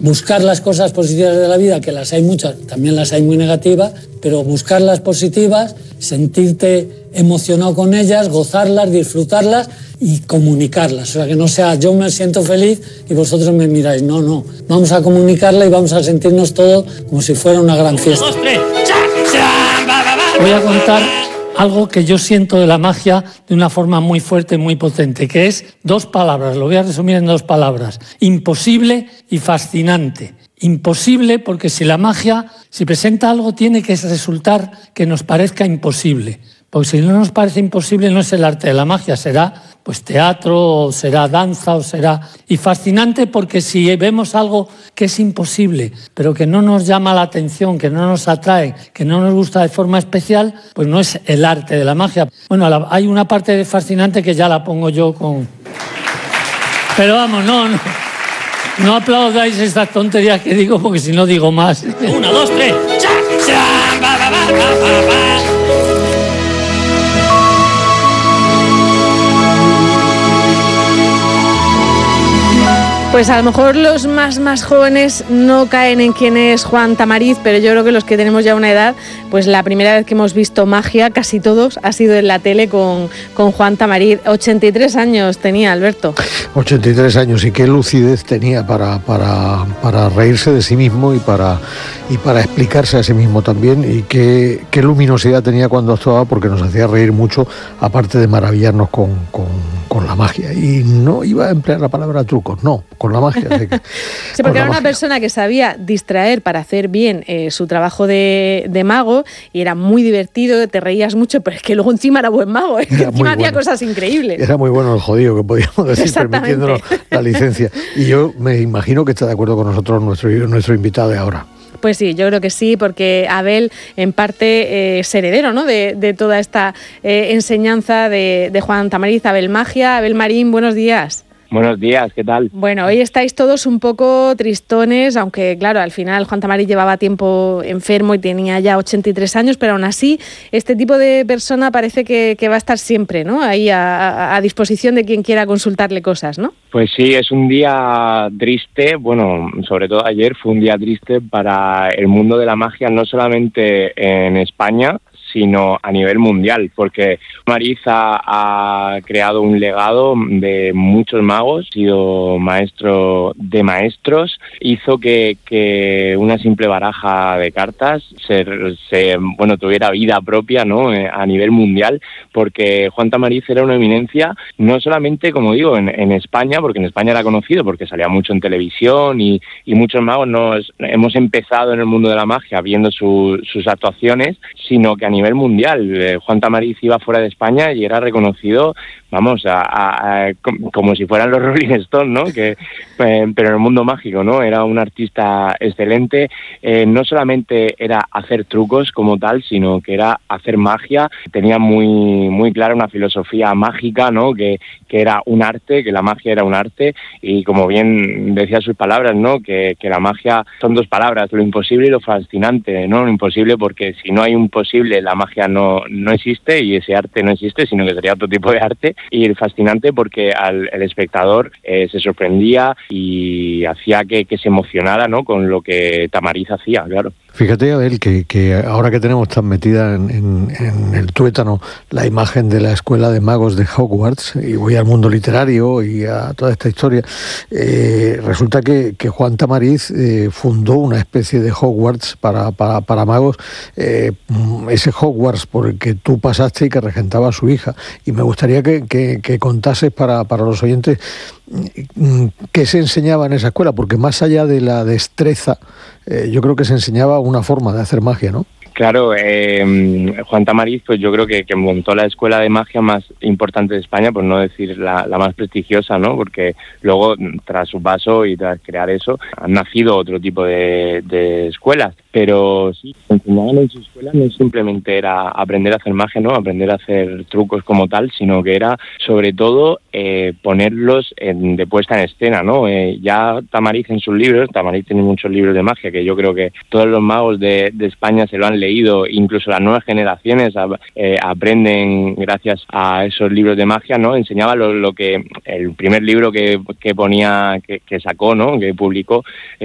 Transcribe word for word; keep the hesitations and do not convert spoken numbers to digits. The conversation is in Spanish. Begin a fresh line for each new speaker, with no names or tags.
buscar las cosas positivas de la vida, que las hay muchas, también las hay muy negativas, pero buscar las positivas, sentirte emocionado con ellas, gozarlas, disfrutarlas y comunicarlas. O sea, que no sea yo me siento feliz y vosotros me miráis. No, no. Vamos a comunicarla y vamos a sentirnos todos como si fuera una gran fiesta. Voy a contar algo que yo siento de la magia de una forma muy fuerte y muy potente, que es dos palabras, lo voy a resumir en dos palabras: imposible y fascinante. Imposible porque si la magia, si presenta algo, tiene que resultar que nos parezca imposible. Porque si no nos parece imposible, no es el arte de la magia, será pues teatro, o será danza, o será... Y fascinante porque si vemos algo que es imposible, pero que no nos llama la atención, que no nos atrae, que no nos gusta de forma especial, pues no es el arte de la magia. Bueno, la, hay una parte de fascinante que ya la pongo yo con... Pero vamos, no, no, no aplaudáis estas tonterías que digo, porque si no digo más. Una, dos, tres.
Pues a lo mejor los más más jóvenes no caen en quién es Juan Tamariz, pero yo creo que los que tenemos ya una edad, pues la primera vez que hemos visto magia, casi todos, ha sido en la tele con, con Juan Tamariz. ochenta y tres años tenía, Alberto.
ochenta y tres años, y qué lucidez tenía para, para, para reírse de sí mismo y para, y para explicarse a sí mismo también, y qué, qué luminosidad tenía cuando actuaba, porque nos hacía reír mucho, aparte de maravillarnos con, con, con la magia. Y no iba a emplear la palabra trucos, no, con la magia. De que,
sí, porque era una magia. Persona que sabía distraer para hacer bien eh, su trabajo de, de mago, y era muy divertido, te reías mucho, pero es que luego encima era buen mago, es que encima hacía bueno. cosas increíbles.
Era muy bueno el jodido, que podíamos decir, permitiéndonos la licencia. Y yo me imagino que está de acuerdo con nosotros nuestro, nuestro invitado de ahora.
Pues sí, yo creo que sí, porque Abel en parte eh, es heredero, ¿no?, de, de toda esta eh, enseñanza de, de Juan Tamariz. Abel Magia, Abel Marín, buenos días.
Buenos días, ¿qué tal?
Bueno, hoy estáis todos un poco tristones, aunque claro, al final Juan Tamariz llevaba tiempo enfermo y tenía ya ochenta y tres años, pero aún así este tipo de persona parece que, que va a estar siempre, ¿no?, ahí a, a disposición de quien quiera consultarle cosas, ¿no?
Pues sí, es un día triste, bueno, sobre todo ayer fue un día triste para el mundo de la magia, no solamente en España, sino a nivel mundial, porque Tamariz ha, ha creado un legado de muchos magos, ha sido maestro de maestros, hizo que, que una simple baraja de cartas se, se, bueno, tuviera vida propia, ¿no?, a nivel mundial, porque Juan Tamariz era una eminencia, no solamente, como digo, en, en España, porque en España era conocido, porque salía mucho en televisión y, y muchos magos nos hemos empezado en el mundo de la magia viendo su, sus actuaciones, sino que a nivel mundial. Eh, Juan Tamariz iba fuera de España y era reconocido, vamos, a, a, a, como si fueran los Rolling Stones, ¿no? Que, eh, pero en el mundo mágico, ¿no? Era un artista excelente. Eh, no solamente era hacer trucos como tal, sino que era hacer magia. Tenía muy, muy clara una filosofía mágica, ¿no? Que, que era un arte, que la magia era un arte, y como bien decía sus palabras, ¿no?, que, que la magia son dos palabras, lo imposible y lo fascinante, ¿no? Lo imposible porque si no hay un posible, la magia no, no existe, y ese arte no existe, sino que sería otro tipo de arte. Y el fascinante porque al el espectador eh, se sorprendía y hacía que, que se emocionara, ¿no?, con lo que Tamariz hacía, claro.
Fíjate, Abel, que, que ahora que tenemos tan metida en, en, en el tuétano la imagen de la escuela de magos de Hogwarts, y voy al mundo literario y a toda esta historia, eh, resulta que, que Juan Tamariz eh, fundó una especie de Hogwarts para, para, para magos, eh, ese Hogwarts por el que tú pasaste y que regentaba a su hija. Y me gustaría que, que, que contases para, para los oyentes qué se enseñaba en esa escuela, porque más allá de la destreza, eh, yo creo que se enseñaba una forma de hacer magia, ¿no?
Claro, eh, Juan Tamariz, pues yo creo que, que montó la escuela de magia más importante de España, por no decir la, la más prestigiosa, ¿no? Porque luego, tras su paso y tras crear eso, han nacido otro tipo de, de escuelas. Pero sí, enseñaban en su escuela no simplemente era aprender a hacer magia, ¿no?, aprender a hacer trucos como tal, sino que era, sobre todo, eh, ponerlos en, de puesta en escena, ¿no? Eh, ya Tamariz en sus libros, Tamariz tiene muchos libros de magia, que yo creo que todos los magos de, de España se lo han leído, incluso las nuevas generaciones eh, aprenden gracias a esos libros de magia, ¿no? Enseñaba lo, lo que, el primer libro que, que ponía, que, que sacó, ¿no?, que publicó,